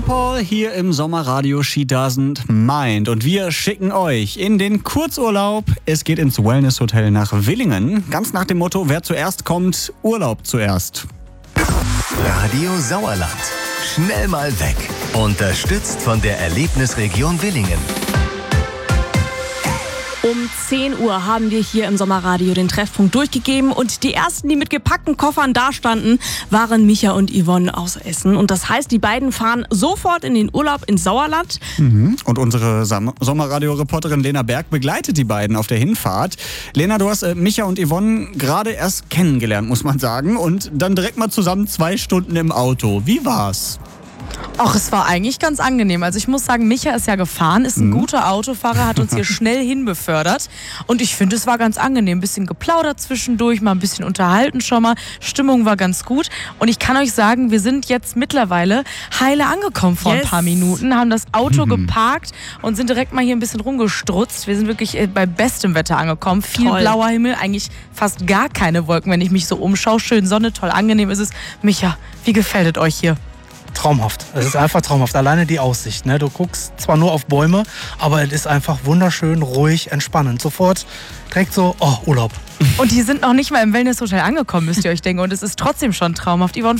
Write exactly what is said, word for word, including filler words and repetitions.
Sean Paul hier im Sommerradio She Doesn't Mind. Und wir schicken euch in den Kurzurlaub. Es geht ins Wellness-Hotel nach Willingen. Ganz nach dem Motto, wer zuerst kommt, Urlaub zuerst. Radio Sauerland. Schnell mal weg. Unterstützt von der Erlebnisregion Willingen. Um zehn Uhr haben wir hier im Sommerradio den Treffpunkt durchgegeben und die ersten, die mit gepackten Koffern dastanden, waren Micha und Yvonne aus Essen. Und das heißt, die beiden fahren sofort in den Urlaub ins Sauerland. Mhm. Und unsere Sam- Sommerradio-Reporterin Lena Berg begleitet die beiden auf der Hinfahrt. Lena, du hast äh, Micha und Yvonne gerade erst kennengelernt, muss man sagen. Und dann direkt mal zusammen zwei Stunden im Auto. Wie war's? Ach, es war eigentlich ganz angenehm. Also ich muss sagen, Micha ist ja gefahren, ist ein mhm. guter Autofahrer, hat uns hier schnell hinbefördert. Und ich finde, es war ganz angenehm. Ein bisschen geplaudert zwischendurch, mal ein bisschen unterhalten schon mal. Stimmung war ganz gut. Und ich kann euch sagen, wir sind jetzt mittlerweile heile angekommen vor yes. ein paar Minuten, haben das Auto mhm. geparkt und sind direkt mal hier ein bisschen rumgestrutzt. Wir sind wirklich bei bestem Wetter angekommen. Viel toll. Blauer Himmel, eigentlich fast gar keine Wolken, wenn ich mich so umschaue. Schön Sonne, toll angenehm ist es. Micha, wie gefällt es euch hier? Traumhaft. Es ist einfach traumhaft. Alleine die Aussicht. Ne? Du guckst zwar nur auf Bäume, aber es ist einfach wunderschön, ruhig, entspannend. Sofort direkt so, oh, Urlaub. Und die sind noch nicht mal im Wellnesshotel angekommen, müsst ihr euch denken. Und es ist trotzdem schon traumhaft. Yvonne,